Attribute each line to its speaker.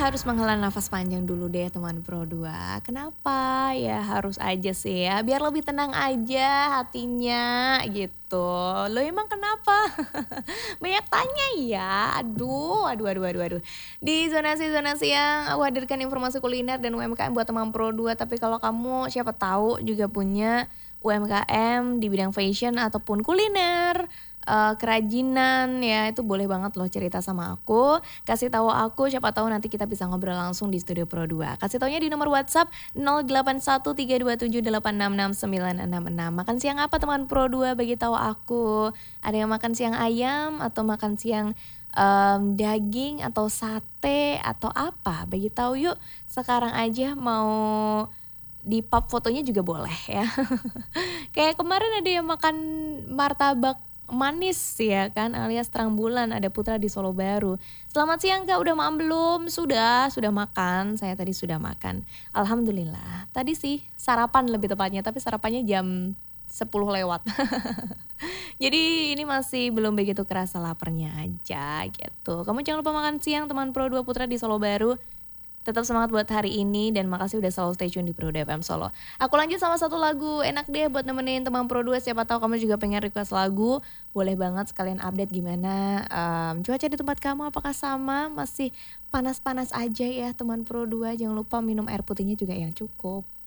Speaker 1: harus menghela nafas panjang dulu deh teman Pro 2. Kenapa? Ya harus aja sih ya, biar lebih tenang aja hatinya gitu. Lo emang kenapa? Banyak tanya ya. Aduh. Di zonasi-zonasi yang aku hadirkan informasi kuliner dan UMKM buat teman Pro 2. Tapi kalau kamu siapa tahu juga punya UMKM di bidang fashion ataupun kuliner, kerajinan ya, itu boleh banget loh cerita sama aku, kasih tahu aku, siapa tahu nanti kita bisa ngobrol langsung di Studio Pro 2. Kasih taunya di nomor WhatsApp 081327866966. Makan siang apa teman Pro 2? Bagi tahu aku. Ada yang makan siang ayam atau makan siang daging atau sate atau apa? Bagi tahu yuk. Sekarang aja mau di pub fotonya juga boleh ya. Kayak kemarin ada yang makan martabak manis ya kan, alias terang bulan, ada Putra di Solo Baru. Selamat siang Kak, udah makan belum? Sudah makan, saya tadi sudah makan. Alhamdulillah, tadi sih sarapan lebih tepatnya, tapi sarapannya jam 10 lewat. Jadi ini masih belum begitu kerasa laparnya aja gitu. Kamu jangan lupa makan siang teman Pro 2 Putra di Solo Baru. Tetap semangat buat hari ini dan makasih udah selalu stay tune di Pro 2 FM Solo. Aku lanjut sama satu lagu enak deh buat nemenin teman Pro 2. Siapa tahu kamu juga pengen request lagu, boleh banget sekalian update gimana cuaca di tempat kamu, apakah sama masih panas-panas aja ya teman Pro 2. Jangan lupa minum air putihnya juga yang cukup.